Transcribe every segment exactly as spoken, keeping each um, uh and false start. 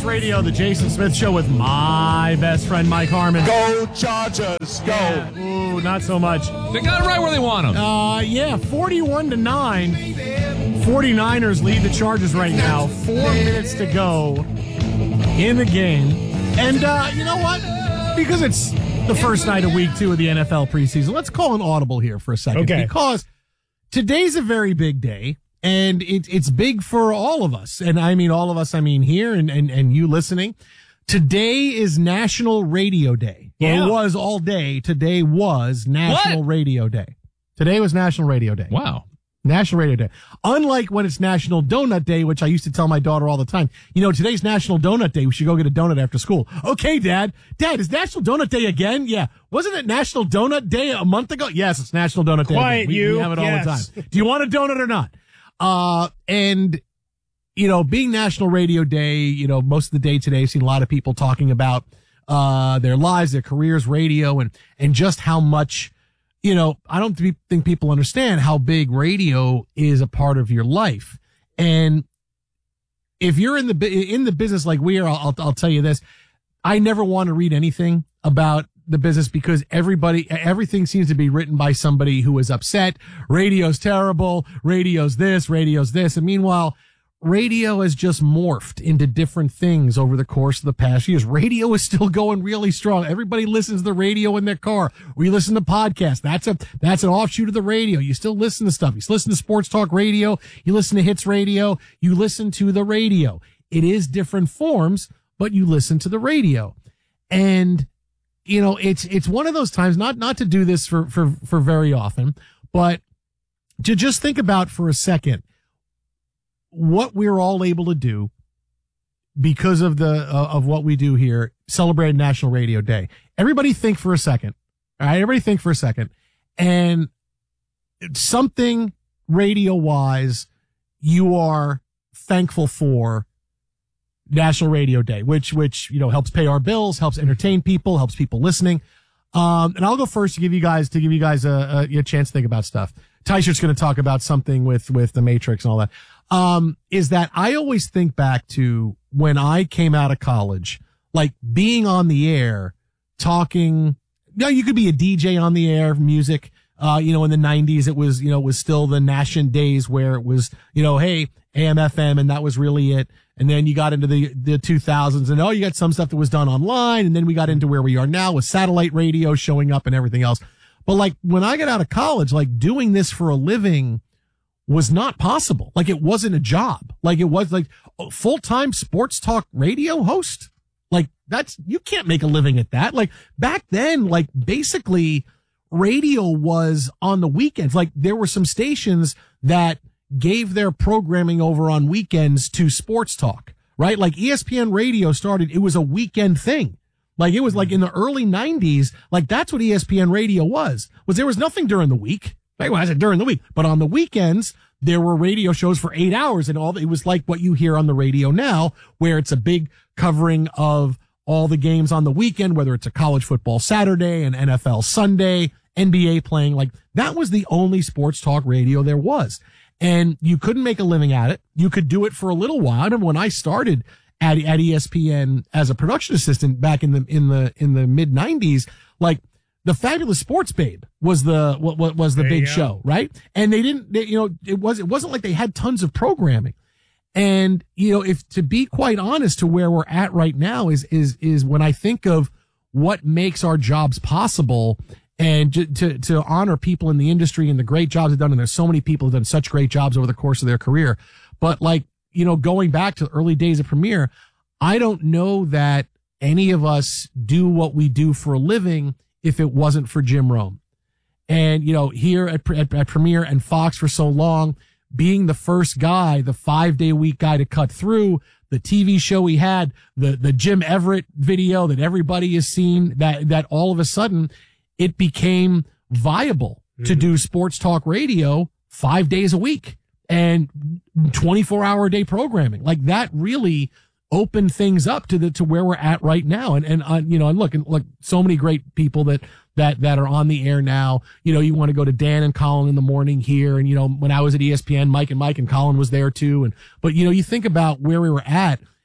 Sports Radio, the Jason Smith Show with my best friend, Mike Harmon. Go Chargers, go. Yeah. Ooh, not so much. They got it right where they want them. Uh, yeah, forty-one to nine. forty-niners lead the Chargers right now. Four minutes to go in the game. And uh, you know what? Because it's the first night of week two of the N F L preseason, let's call an audible here for a second. Okay. Because today's a very big day. And it, it's big for all of us. And I mean all of us, I mean here and, and, and you listening. Today is National Radio Day. Yeah. Well, it was all day. Today was National What? Radio Day. Today was National Radio Day. Wow. National Radio Day. Unlike when it's National Donut Day, which I used to tell my daughter all the time, you know, today's National Donut Day. We should go get a donut after school. Okay, Dad. Dad, is National Donut Day again? Yeah. Wasn't it National Donut Day a month ago? Yes, it's National Donut Day. Quiet, again. We, you. we have it all Yes. the time. Do you want a donut or not? Uh, and, you know, being National Radio Day, you know, most of the day today, I've seen a lot of people talking about, uh, their lives, their careers, radio, and, and just how much, you know, I don't think people understand how big radio is a part of your life. And if you're in the, in the business like we are, I'll, I'll tell you this. I never want to read anything about the business because everybody, everything seems to be written by somebody who is upset. Radio's terrible. Radio's this, radio's this. And meanwhile, radio has just morphed into different things over the course of the past years. Radio is still going really strong. Everybody listens to the radio in their car. We listen to podcasts. That's a, that's an offshoot of the radio. You still listen to stuff. You listen to sports talk radio. You listen to hits radio. You listen to the radio. It is different forms, but you listen to the radio. And, you know, it's, it's one of those times, not, not to do this for, for, for very often, but to just think about for a second what we're all able to do because of the, uh, of what we do here, celebrate National Radio Day. Everybody think for a second. All right. Everybody think for a second. And something radio wise you are thankful for National Radio Day, which, which, you know, helps pay our bills, helps entertain people, helps people listening. Um, and I'll go first to give you guys, to give you guys a, a, a chance to think about stuff. Tyshert's going to talk about something with, with the Matrix and all that. Um, is that I always think back to when I came out of college, like being on the air, talking, you know, you could be a D J on the air, music. Uh, you know, in the nineties, it was, you know, it was still the Nation days where it was, you know, hey, A M F M, and that was really it. And then you got into the, the two thousands and, oh, you got some stuff that was done online. And then we got into where we are now with satellite radio showing up and everything else. But like when I got out of college, like doing this for a living was not possible. Like it wasn't a job. Like it was like full-time sports talk radio host. Like that's, you can't make a living at that. Like back then, like basically radio was on the weekends. Like there were some stations that gave their programming over on weekends to sports talk, right? Like E S P N radio started, it was a weekend thing. Like it was like in the early nineties, like that's what E S P N radio was, was there was nothing during the week. Well, I said during the week, but on the weekends, there were radio shows for eight hours and all. It was like what you hear on the radio now, where it's a big covering of all the games on the weekend, whether it's a college football Saturday, an N F L Sunday, N B A playing. Like that was the only sports talk radio there was. And you couldn't make a living at it. You could do it for a little while. I remember when I started at, at E S P N as a production assistant back in the, in the, in the mid nineties, like the Fabulous Sports Babe was the, what, what was the There big you go. show, right? And they didn't, they, you know, it was, it wasn't like they had tons of programming. And, you know, if to be quite honest to where we're at right now is, is, is when I think of what makes our jobs possible and to, to, to honor people in the industry and the great jobs they've done. And there's so many people who've done such great jobs over the course of their career. But like, you know, going back to the early days of Premiere, I don't know that any of us do what we do for a living if it wasn't for Jim Rome. And, you know, here at, at, at Premiere and Fox for so long, being the first guy, the five day a week guy to cut through the T V show he had, the, the Jim Everett video that everybody has seen, that, that all of a sudden it became viable mm-hmm. to do sports talk radio five days a week and twenty-four hour a day programming. Like that really opened things up to the, to where we're at right now. And, and, uh, you know, and look, and look, so many great people that, that, that are on the air now. You know, you want to go to Dan and Colin in the morning here. And, you know, when I was at E S P N, Mike and Mike and Colin was there too. And, but, you know, you think about where we were at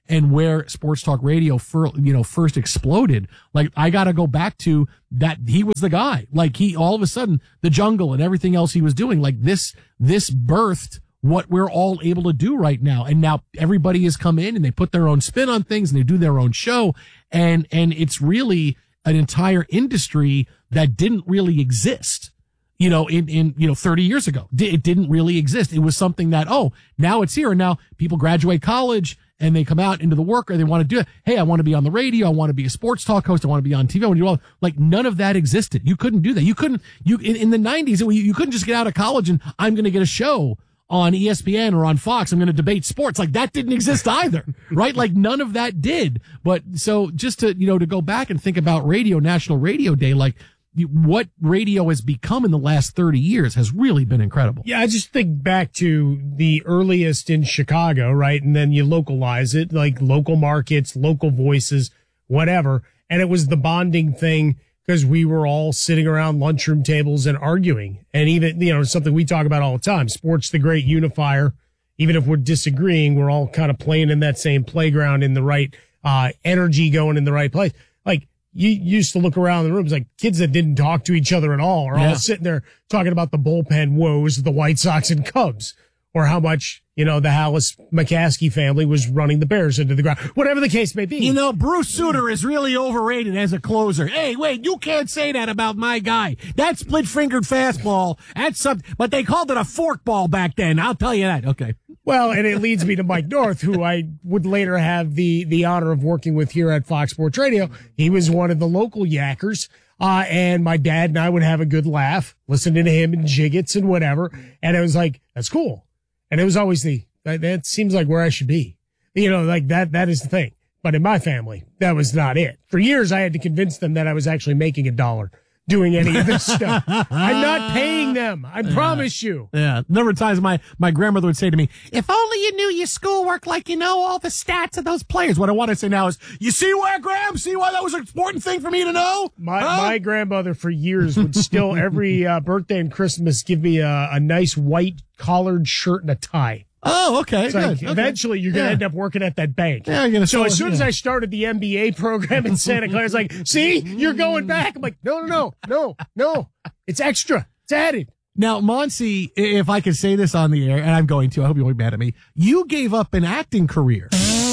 and where sports talk radio for, you know, first exploded. Like, I got to go back to that. He was the guy. Like, he, all of a sudden, the jungle and everything else he was doing, like this, this birthed what we're all able to do right now. And now everybody has come in and they put their own spin on things and they do their own show. And, and it's really an entire industry that didn't really exist, you know, in, in, you know, thirty years ago. It didn't really exist. It was something that, oh, now it's here. And now people graduate college and they come out into the work, or they want to do it. Hey, I want to be on the radio. I want to be a sports talk host. I want to be on T V. I want to do all, like, none of that existed. You couldn't do that. You couldn't, you, in, in the nineties, you, you couldn't just get out of college and I'm going to get a show on E S P N or on Fox. I'm going to debate sports. Like, that didn't exist either, right? Like, none of that did. But so just to, you know, to go back and think about radio, National Radio Day, like, what radio has become in the last thirty years has really been incredible. Yeah, I just think back to the earliest in Chicago, right? And then you localize it, like local markets, local voices, whatever. And it was the bonding thing, because we were all sitting around lunchroom tables and arguing. And even, you know, something we talk about all the time, sports, the great unifier. Even if we're disagreeing, we're all kind of playing in that same playground, in the right uh energy, going in the right place. Like, you used to look around the rooms, like kids that didn't talk to each other at all are Yeah. all sitting there talking about the bullpen woes of the White Sox and Cubs, or how much, you know, the Hallis McCaskey family was running the Bears into the ground, whatever the case may be. You know, Bruce Sutter is really overrated as a closer. Hey, wait, you can't say that about my guy. That split-fingered fastball, that's something, but they called it a forkball back then. I'll tell you that. Okay. Well, and it leads me to Mike North, who I would later have the, the honor of working with here at Fox Sports Radio. He was one of the local yackers. Uh, and my dad and I would have a good laugh listening to him and Jiggets and whatever. And it was like, that's cool. And it was always the, that, that seems like where I should be. You know, like that, that is the thing. But in my family, that was not it. For years, I had to convince them that I was actually making a dollar doing any of this stuff. I'm not paying them. I promise you. Yeah. A number of times my, my grandmother would say to me, if only you knew your schoolwork like you know all the stats of those players. What I want to say now is, you see where, Graham? See why that was an important thing for me to know? My Huh? my grandmother for years would still, every uh, birthday and Christmas, give me a, a nice white collared shirt and a tie. Oh, okay. It's Good. like, Okay. eventually you're going to Yeah. end up working at that bank. Yeah, you're gonna so sell- as soon as yeah. I started the M B A program in Santa Clara, it's like, see, you're going back. I'm like, no, no, no, no, no. It's extra. It's added. Now, Monsi, if I could say this on the air, and I'm going to, I hope you won't be mad at me, you gave up an acting career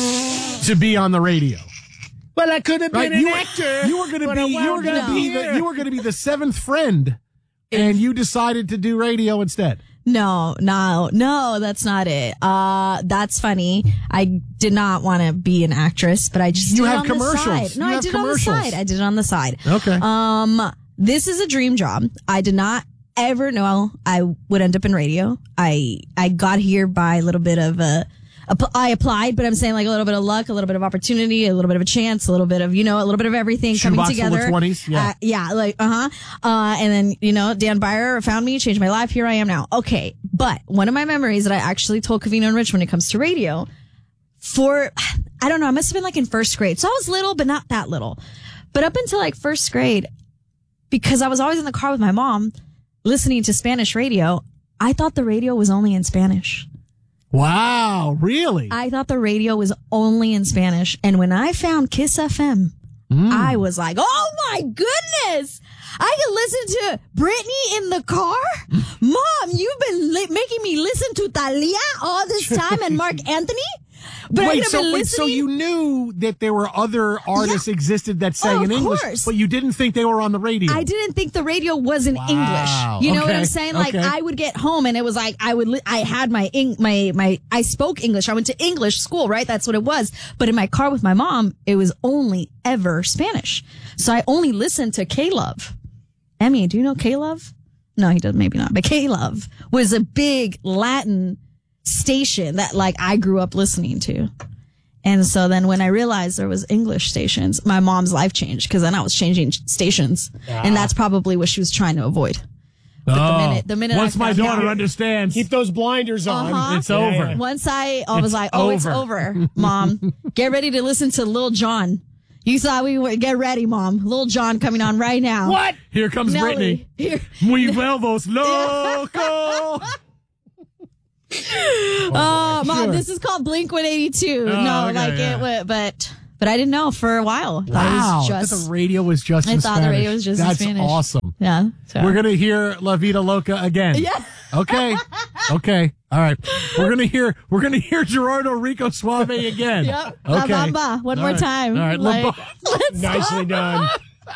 to be on the radio. Well, I could have been Right? an You were, actor. you were going to but be, I you were wound going to up be, here. the, you were going to be the seventh friend, and you decided to do radio instead. No, no, no, that's not it. Uh, that's funny. I did not want to be an actress, but I just You did it have on commercials. the side. No, You I have did commercials. it on the side. I did it on the side. Okay. Um, this is a dream job. I did not ever know I would end up in radio. I, I got here by a little bit of a, app- I applied, but I'm saying like a little bit of luck, a little bit of opportunity, a little bit of a chance, a little bit of, you know, a little bit of everything coming Shoebox full of together. twenties, yeah. Uh, yeah, like, uh-huh. Uh, and then, you know, Dan Byer found me, changed my life. Here I am now. Okay. But one of my memories that I actually told Covino and Rich when it comes to radio, for, I don't know, I must have been like in first grade. So I was little, but not that little. But up until like first grade, because I was always in the car with my mom listening to Spanish radio, I thought the radio was only in Spanish. Wow, really? I thought the radio was only in Spanish. And when I found Kiss F M, Mm. I was like, oh my goodness. I can listen to Britney in the car. Mom, you've been li- making me listen to Thalia all this time and Mark Anthony. But I Wait, could so, have been wait, listening. so you knew that there were other artists existed that sang Oh, in of English, course. but you didn't think they were on the radio. I didn't think the radio was in Wow. English. You know what Okay. I'm saying? Like Okay. I would get home and it was like I would li- I had my Eng- my my I spoke English. I went to English school, right? That's what it was. But in my car with my mom, it was only ever Spanish. So I only listened to K-Love. Emmy, do you know K-Love? No, he doesn't. Maybe not. But K-Love was a big Latin station that like I grew up listening to. And so then when I realized there was English stations, my mom's life changed because then I was changing stations. And that's probably what she was trying to avoid. But oh. the minute, the minute Once I my found daughter out- understands, Keep those blinders on. Uh-huh. it's over. Yeah. Once I, I was It's like, oh, it's over. over, Mom. Get ready to listen to Lil Jon. You thought we were, get ready, Mom. Lil Jon coming on right now. What? Here comes Nelly. Brittany. Here. Muy vuelvos loco. Oh, Mom, sure. this is called Blink one eighty-two. Oh, no, okay, like yeah. it would, but but I didn't know for a while. Thought Wow, it was I thought just the radio was just I in thought the Spanish. radio was just in That's Spanish. awesome. yeah. So. We're gonna hear La Vida Loca again. Yeah. Okay. Okay. All right. We're gonna hear. We're gonna hear Gerardo Rico Suave again. Yep. Okay. La Bamba. One All more right. time. All right. La Like, Bamba. let's Nicely done.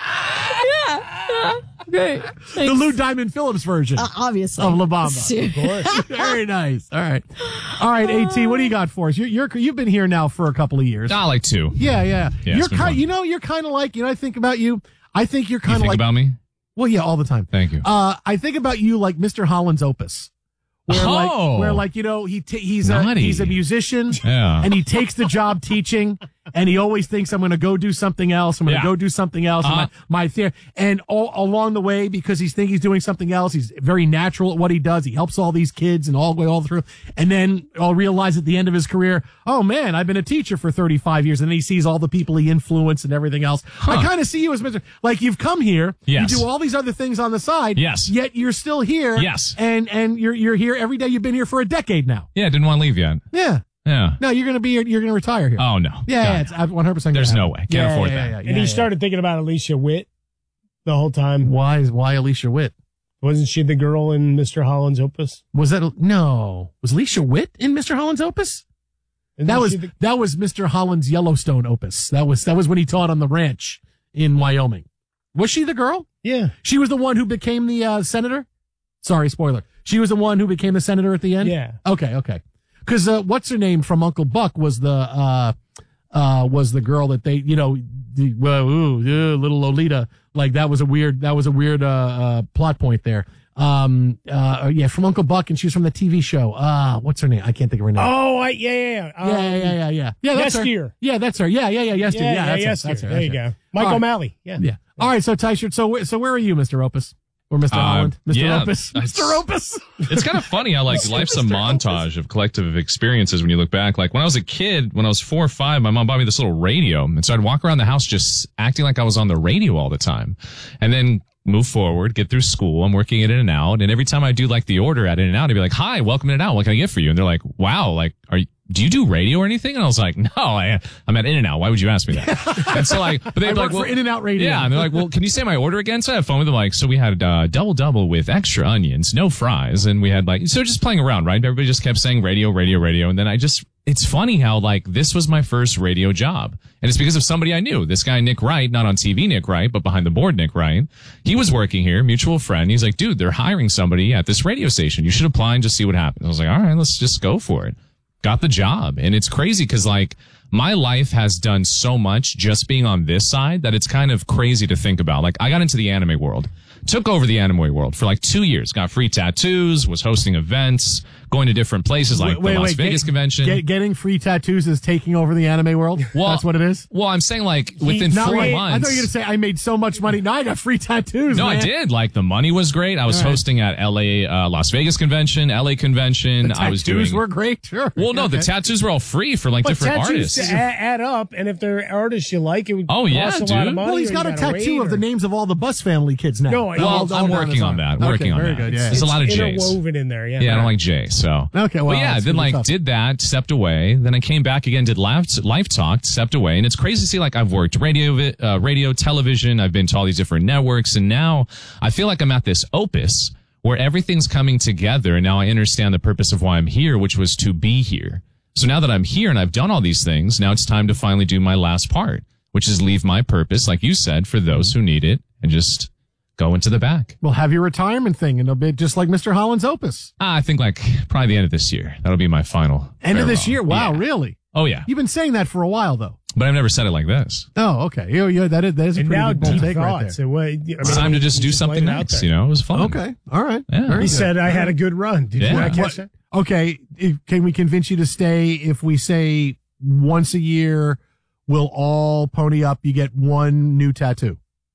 Great. The Lou Diamond Phillips version Uh, obviously. of La Bamba. Very nice. All right. All right. At, what do you got for us? You're, you're you've been here now for a couple of years. Ah, like two. Yeah. Yeah. Yeah, you're it's been kind. fun. You know. You're kind of like. You know. I think about you. I think you're You kind of think like. about me? Well, yeah, all the time. Thank you. Uh, I think about you like Mister Holland's Opus. Where Oh. like, where like, you know, he t- he's a, Naughty. he's a musician Yeah. and he takes the job teaching and he always thinks I'm going to go do something else. I'm going to Yeah. go do something else. Uh-huh. And my, my theory. And all along the way, because he's think he's doing something else, he's very natural at what he does. He helps all these kids and all the way all through. And then I'll realize at the end of his career, oh man, I've been a teacher for thirty-five years. And then he sees all the people he influenced and everything else. I kind of see you as Mister Like you've come here. Yes. You do all these other things on the side. Yes. Yet you're still here. Yes. And, and you're, you're here every day. You've been here for a decade now. Yeah, didn't want to leave yet. Yeah. Yeah. No, you're going to be, you're going to retire here. Oh, no. yeah, God. yeah, it's one hundred percent. There's gonna no happen. way. Can't Yeah, afford yeah, that. yeah, yeah, And he yeah. started thinking about Alicia Witt the whole time. Why is, why Alicia Witt? Wasn't she the girl in Mister Holland's Opus? Was that, no. Was Alicia Witt in Mister Holland's Opus? Isn't That she was, the- that was Mister Holland's Yellowstone Opus. That was, that was when he taught on the ranch in Wyoming. Was she the girl? yeah. She was the one who became the, uh, senator? Sorry, spoiler. She was the one who became the senator at the end? Yeah. Okay, okay. Cause, uh, what's her name from Uncle Buck was the, uh, uh, was the girl that they, you know, the, well, ooh, yeah, little Lolita. Like that was a weird, that was a weird, uh, uh, plot point there. Um, uh, yeah, from Uncle Buck, and she was from the T V show. Uh, what's her name? I can't think of her name. Oh, I, yeah, yeah, yeah. Um, yeah, yeah, yeah, yeah, yeah. Yeah, that's Yesteryear. her. Yeah, that's her. Yeah, yeah, yeah, yesterday. Yeah, Yeah, yeah, that's her. yesteryear. That's her. There you That's her. go. Mike All right. O'Malley. Yeah. Yeah. All right. So, Tyshirt, so, wh- so where are you, Mister Opus? Or Mister Uh, Holland? Mister yeah, Opus? that's- Mister Opus? It's kind of funny how like life's a montage of collective experiences when you look back. Like when I was a kid, when I was four or five, my mom bought me this little radio. And so I'd walk around the house just acting like I was on the radio all the time. And then move forward, get through school. I'm working at In-N-Out. And every time I do like the order at In-N-Out, I'd be like, hi, welcome to In-N-Out. What can I get for you? And they're like, wow, like, are you, do you do radio or anything? And I was like, no, I, I'm at In-N-Out. Why would you ask me that? And so like, but they'd I be work like, well, for In-N-Out Radio. yeah. And they're like, well, can you say my order again? So I had fun with them. Like, so we had uh, double double with extra onions, no fries. And we had like, so just playing around, right? Everybody just kept saying radio, radio, radio. And then I just, it's funny how like this was my first radio job. And it's because of somebody I knew. This guy, Nick Wright, not on T V Nick Wright, but behind the board Nick Wright. He was working here, mutual friend. He's like, dude, they're hiring somebody at this radio station. You should apply and just see what happens. I was like, all right, let's just go for it. Got the job. And it's crazy because like my life has done so much just being on this side that it's kind of crazy to think about. Like I got into the anime world, took over the anime world for like two years, got free tattoos, was hosting events, going to different places like Wait, the Las wait, Vegas get- convention. Get, getting free tattoos is taking over the anime world? Well, That's what it is? Well, I'm saying like within Not four like- months. I thought you were going to say I made so much money. Now I got free tattoos, No, man. I did. Like the money was great. I was All right. hosting at L A, uh, Las Vegas convention, L A convention. The I was doing. tattoos were great, sure. well, no, the Okay. tattoos were all free for like But different tattoos artists. to add, add up, and if they're artists you like, it would Oh, yeah, cost a lot of dude. money. Well, he's or got you a gotta tattoo wait, of the or- names of all the Bus family kids now. No, I- All- Well, all I'm down working his on arm. that. Okay, Working on very that. good. Yeah. There's a lot of J's. interwoven in there. Yeah. Yeah, I don't like Jay. So Okay, well, but yeah, that's then gonna be like tough. did that, stepped away. Then I came back again, did live live talk, stepped away, and it's crazy to see like I've worked radio, vi- uh, radio, television. I've been to all these different networks, and now I feel like I'm at this opus where everything's coming together, and now I understand the purpose of why I'm here, which was to be here. So now that I'm here and I've done all these things, now it's time to finally do my last part, which is leave my purpose, like you said, for those who need it, and just go into the back. We'll have your retirement thing, and it'll be just like Mister Holland's Opus. Ah, I think like probably the end of this year. That'll be my final. End of this farewell. year? Wow, Yeah. really? Oh yeah. You've been saying that for a while, though. But I've never said it like this. Oh, okay. Yeah, yeah, that is, that is a And pretty now big bold deep take right thoughts. there. It wa- I mean, It's time to just do just something laid it out next. there. You know, it was fun. Okay, all right. Yeah. Very He good. said I had a good run. Did you Yeah. not catch What- that? Okay, if, can we convince you to stay if we say once a year we'll all pony up, you get one new tattoo?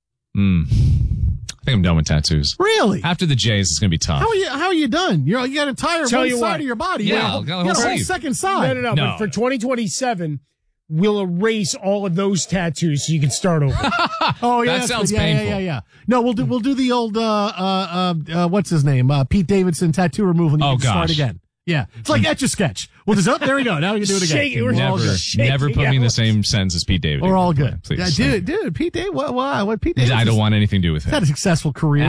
Mm. I think I'm done with tattoos. Really? After the J's, it's gonna be tough. How are you? How are you done? You're you got an entire Tell one you side what. of your body. Yeah, you got a I'll whole, go you got a whole whole sleeve. second side. No, no, no, No. But for twenty twenty-seven, we'll erase all of those tattoos so you can start over. Oh yeah, That that's sounds good. Yeah, painful. Yeah, yeah, yeah. No, we'll do we'll do the old uh uh uh, uh what's his name? Uh, Pete Davidson tattoo removal. And you Oh, can start gosh. again. Yeah. It's like Etch a Sketch. Well, just, oh, there we go. Now we can do it again. Shake it. We're all Never, good. shaking never put me in the out. same sentence as Pete Davidson. We're all good. Please. Yeah, dude, dude, Pete Davidson, what, what, what Pete Davidson? I don't want anything to do with He's had him. a successful career.